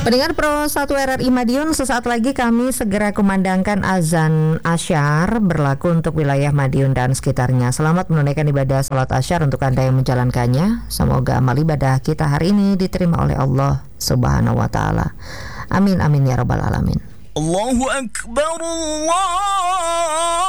Pendengar Pro 1 RRI Madiun, sesaat lagi kami segera kumandangkan azan Asyar berlaku untuk wilayah Madiun dan sekitarnya. Selamat menunaikan ibadah salat Asyar untuk Anda yang menjalankannya. Semoga amal ibadah kita hari ini diterima oleh Allah Subhanahu wa taala. Amin amin ya rabbal alamin. Allahu Akbar, Allah